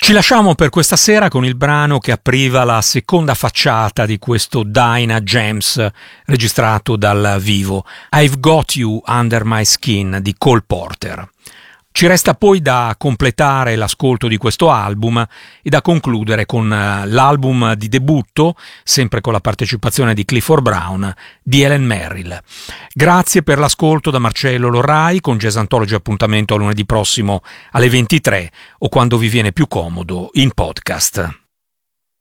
Ci lasciamo per questa sera con il brano che apriva la seconda facciata di questo Dinah James registrato dal vivo, I've Got You Under My Skin di Cole Porter. Ci resta poi da completare l'ascolto di questo album e da concludere con l'album di debutto, sempre con la partecipazione di Clifford Brown, di Helen Merrill. Grazie per l'ascolto da Marcello Lorrai, con Jazz Anthology appuntamento a lunedì prossimo alle 23 o quando vi viene più comodo in podcast.